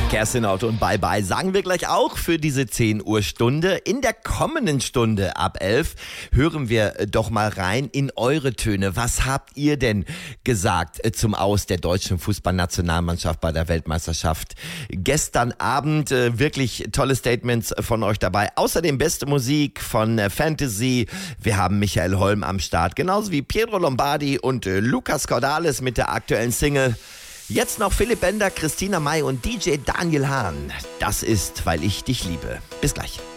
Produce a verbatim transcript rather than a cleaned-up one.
Kerstin Otto und Bye Bye sagen wir gleich auch für diese zehn Uhr Stunde. In der kommenden Stunde ab elf hören wir doch mal rein in eure Töne. Was habt ihr denn gesagt zum Aus der deutschen Fußballnationalmannschaft bei der Weltmeisterschaft gestern Abend? Wirklich tolle Statements von euch dabei. Außerdem beste Musik von Fantasy. Wir haben Michael Holm am Start, genauso wie Pietro Lombardi und Lucas Cordalis mit der aktuellen Single. Jetzt noch Philipp Bender, Christina May und D J Daniel Hahn. Das ist, weil ich dich liebe. Bis gleich.